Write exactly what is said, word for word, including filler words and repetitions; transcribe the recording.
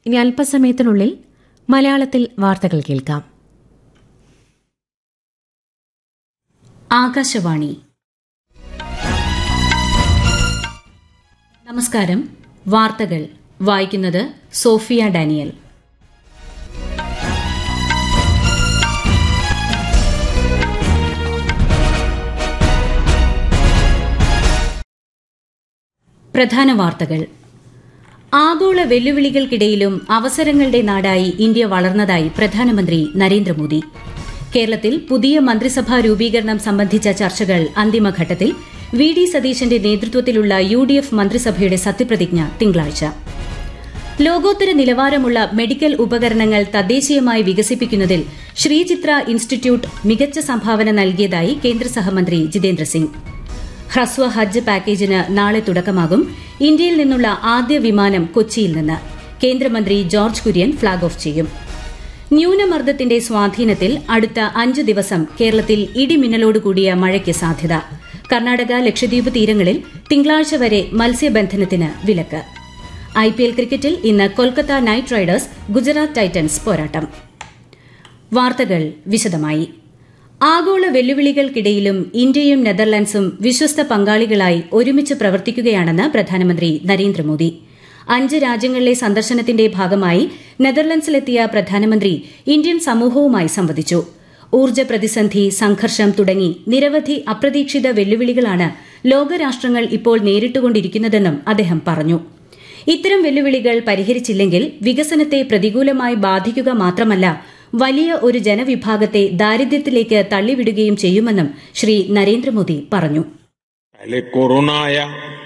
ഇനി അല്പസമയത്തിനുള്ളിൽ മലയാളത്തിൽ വാർത്തകൾ കേൾക്കാം. ആകാശവാണി. നമസ്കാരം. വാർത്തകൾ വായിക്കുന്നത് സോഫിയ ഡാനിയൽ. പ്രധാന വാർത്തകൾ. ആഗോള വെല്ലുവിളികൾക്കിടയിലും അവസരങ്ങളുടെ നാടായി ഇന്ത്യ വളർന്നതായി പ്രധാനമന്ത്രി നരേന്ദ്രമോദി. കേരളത്തിൽ പുതിയ മന്ത്രിസഭാ രൂപീകരണം സംബന്ധിച്ച ചർച്ചകൾ അന്തിമഘട്ടത്തിൽ. വി ഡി സതീശന്റെ നേതൃത്വത്തിലുള്ള യു ഡി എഫ് മന്ത്രിസഭയുടെ സത്യപ്രതിജ്ഞ തിങ്കളാഴ്ച. ലോകോത്തര നിലവാരമുള്ള മെഡിക്കൽ ഉപകരണങ്ങൾ തദ്ദേശീയമായി വികസിപ്പിക്കുന്നതിൽ ശ്രീചിത്ര ഇൻസ്റ്റിറ്റ്യൂട്ട് മികച്ച സംഭാവന നൽകിയതായി കേന്ദ്ര സഹമന്ത്രി ജിതേന്ദ്ര സിംഗ്. ഹ്രസ്വ ഹജ്ജ് പാക്കേജിന് നാളെ തുടക്കമാകും. ഇന്ത്യയിൽ നിന്നുള്ള ആദ്യ വിമാനം കൊച്ചിയിൽ നിന്ന്. കേന്ദ്രമന്ത്രി ജോർജ് കുര്യൻ ഫ്ളാഗ് ഓഫ് ചെയ്യും. ന്യൂനമർദ്ദത്തിന്റെ സ്വാധീനത്തിൽ അടുത്ത അഞ്ച് ദിവസം കേരളത്തിൽ ഇടിമിന്നലോടുകൂടിയ മഴയ്ക്ക് സാധ്യത. കർണാടക ലക്ഷദ്വീപ് തീരങ്ങളിൽ തിങ്കളാഴ്ച വരെ മത്സ്യബന്ധനത്തിന് വിലക്ക്. ഐപിഎൽ ക്രിക്കറ്റിൽ ഇന്ന് Kolkata night Riders Gujarat Titans പോരാട്ടം. വാർത്തകൾ വിശദമായി. ആഗോള വെല്ലുവിളികൾക്കിടയിലും ഇന്ത്യയും നെതർലൻഡ്സും വിശ്വസ്ത പങ്കാളികളായി ഒരുമിച്ച് പ്രവർത്തിക്കുകയാണെന്ന് പ്രധാനമന്ത്രി നരേന്ദ്രമോദി. അഞ്ച് രാജ്യങ്ങളിലെ സന്ദർശനത്തിന്റെ ഭാഗമായി നെതർലൻഡ്സിലെത്തിയ പ്രധാനമന്ത്രി ഇന്ത്യൻ സമൂഹവുമായി സംവദിച്ചു. ഊർജ്ജ പ്രതിസന്ധി, സംഘർഷം തുടങ്ങി നിരവധി അപ്രതീക്ഷിത വെല്ലുവിളികളാണ് ലോകരാഷ്ട്രങ്ങൾ ഇപ്പോൾ നേരിട്ടുകൊണ്ടിരിക്കുന്നതെന്നും അദ്ദേഹം പറഞ്ഞു. ഇത്തരം വെല്ലുവിളികൾ പരിഹരിച്ചില്ലെങ്കിൽ വികസനത്തെ പ്രതികൂലമായി ബാധിക്കുക മാത്രമല്ല, വലിയ ഒരു ജനവിഭാഗത്തെ ദാരിദ്ര്യത്തിലേക്ക് തള്ളിവിടുകയും ചെയ്യുമെന്നും ശ്രീ നരേന്ദ്രമോദി പറഞ്ഞു. पहले कोरोना आया,